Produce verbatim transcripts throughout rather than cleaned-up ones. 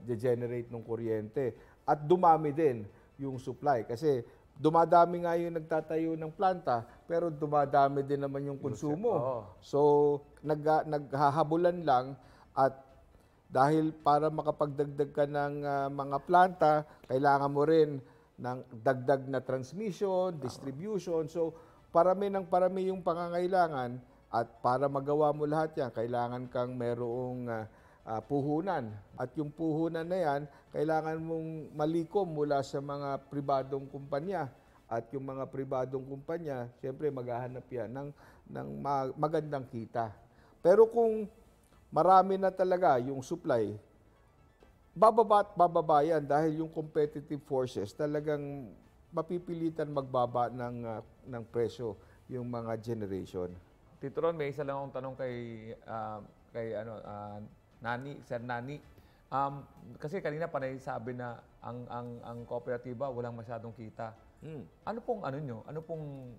nag-generate ng kuryente. At dumami din yung supply. Kasi dumadami nga yung nagtatayo ng planta, pero dumadami din naman yung konsumo. Oo. So, nag, naghahabulan lang at dahil para makapagdagdag ka ng ah, mga planta, kailangan mo rin ng dagdag na transmission, distribution. So, parami ng parami yung pangangailangan at para magawa mo lahat yan, kailangan kang merong ah, ah, puhunan. At yung puhunan na yan, kailangan mong malikom mula sa mga pribadong kumpanya. At yung mga pribadong kumpanya, siyempre maghahanap yan ng, ng ma- magandang kita. Pero kung marami na talaga yung supply, bababa at bababa yan dahil yung competitive forces talagang mapipilitan magbaba ng, ah, ng presyo yung mga generation. Tito Ron, may isa lang akong tanong kay, ah, kay ano, ah, Nani, Sir Nani. Um, kasi kanina panay sabi na ang, ang, ang kooperatiba walang masyadong kita. Hmm. Ano pong ano nyo? Ano pong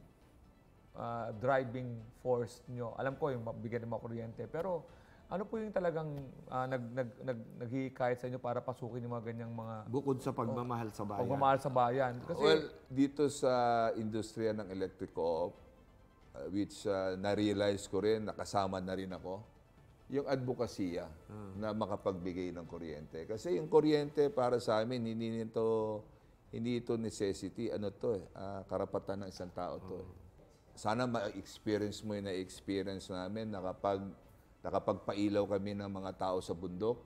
ah, driving force nyo? Alam ko yung mabigyan ng mga kuryente, pero ano po yung talagang ah, nag, nag, nag, naghihikayat sa inyo para pasukin yung mga ganyang mga Bukod sa pagmamahal sa bayan. pagmamahal sa bayan? Kasi Well, dito sa industriya ng electric co-op, uh, which uh, na-realize ko rin, nakasama na rin ako, yung advokasya na makapagbigay ng kuryente. Kasi yung kuryente para sa amin, hindi nito, hindi ito necessity, ano to eh, ah, karapatan ng isang tao to eh. Sana ma-experience mo yung na-experience namin na kapag nakapagpailaw kami ng mga tao sa bundok,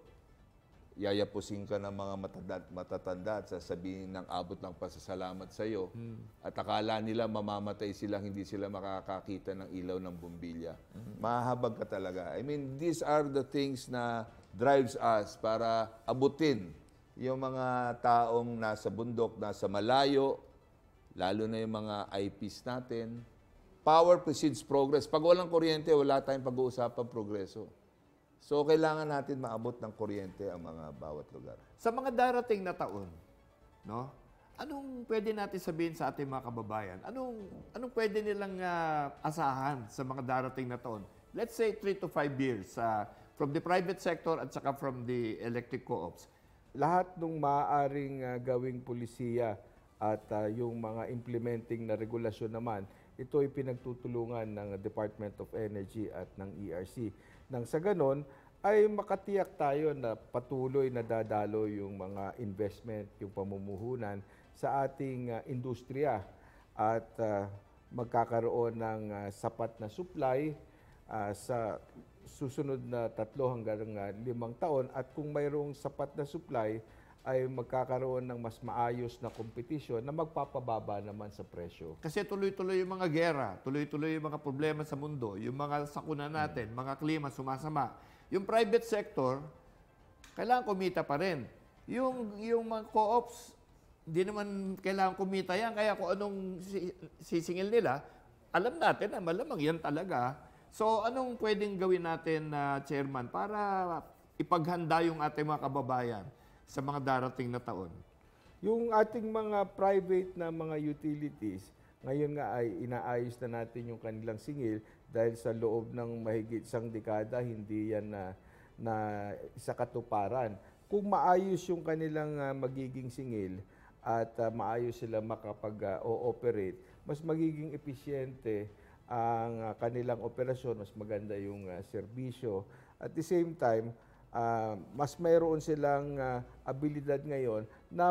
yayapusin ka ng mga matatanda, matatanda at sasabihin ng abot ng pasasalamat sa iyo. At akala nila mamamatay sila, hindi sila makakakita ng ilaw ng bumbilya. Mahahabag ka talaga. I mean, these are the things na drives us para abutin yung mga taong nasa bundok, nasa malayo, lalo na yung mga I Ps natin. Power precedes progress. Pag walang kuryente, wala tayong pag-uusapan progreso. So, kailangan natin maabot ng kuryente ang mga bawat lugar. Sa mga darating na taon, no? Anong pwede natin sabihin sa ating mga kababayan? Anong anong pwede nilang ah, asahan sa mga darating na taon? Let's say three to five years ah, from the private sector at saka from the electric co-ops. Lahat ng maaaring ah, gawing pulisiya at ah, yung mga implementing na regulasyon naman, ito ay pinagtutulungan ng Department of Energy at ng E R C. Nang sa ganon, ay makatiyak tayo na patuloy na dadalo yung mga investment, yung pamumuhunan sa ating ah, industriya at ah, magkakaroon ng ah, sapat na supply ah, sa susunod na tatlo hanggang ah, limang taon at kung mayroong sapat na supply ay magkakaroon ng mas maayos na kompetisyon na magpapababa naman sa presyo. Kasi tuloy-tuloy yung mga gera, tuloy-tuloy yung mga problema sa mundo, yung mga sakuna natin, mga klima sumasama. Yung private sector, kailangan kumita pa rin. Yung, yung mga co-ops, hindi naman kailangan kumita yan. Kaya kung anong si- sisingil nila, alam natin na malamang yan talaga. So, anong pwedeng gawin natin, na Chairman, para ipaghanda yung ating mga kababayan sa mga darating na taon? Yung ating mga private na mga utilities, ngayon nga ay inaayos na natin yung kanilang singil dahil sa loob ng mahigit isang dekada, hindi yan na, na isa katuparan. Kung maayos yung kanilang ah, magiging singil at ah, maayos sila makapag-ooperate, mas magiging episyente ang ah, kanilang operasyon, mas maganda yung ah, serbisyo. At the same time, ah, mas mayroon silang ah, abilidad ngayon na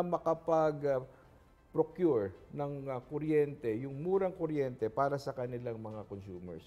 makapag-procure ng ah, kuryente, yung murang kuryente para sa kanilang mga consumers.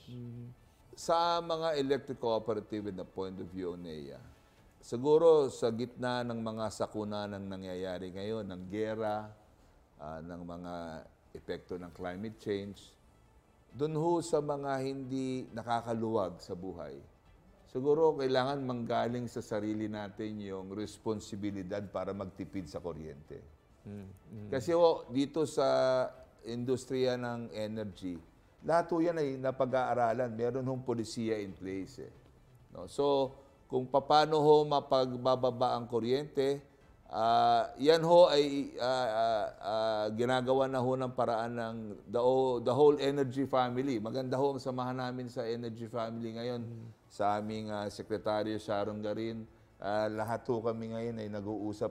Sa mga electric cooperative na point of view, N E A, siguro sa gitna ng mga sakuna ng nangyayari ngayon, ng gera, ah, ng mga epekto ng climate change, dun ho sa mga hindi nakakaluwag sa buhay, siguro kailangan manggaling sa sarili natin yung responsibilidad para magtipid sa kuryente. Kasi ho, dito sa industriya ng energy, lahat ho yan ay napag-aaralan. Meron hong polisiya in place. Eh. No? So, kung paano ho mapagbababa ang kuryente, ah, yan ho ay ah, ah, ah, ginagawa na ho ng paraan ng the, o- the whole energy family. Maganda ho ang samahan namin sa energy family ngayon sa aming ah, Sekretaryo Sharon Garin Ah, lahat ho kami ngayon ay nag-uusap